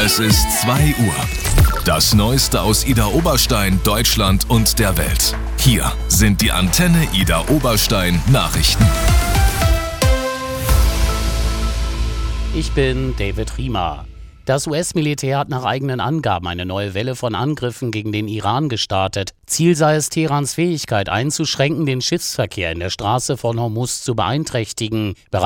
Es ist 2 Uhr. Das Neueste aus Idar-Oberstein, Deutschland und der Welt. Hier sind die Antenne Idar-Oberstein Nachrichten. Ich bin David Riemer. Das US-Militär hat nach eigenen Angaben eine neue Welle von Angriffen gegen den Iran gestartet. Ziel sei es, Teherans Fähigkeit einzuschränken, den Schiffsverkehr in der Straße von Hormuz zu beeinträchtigen.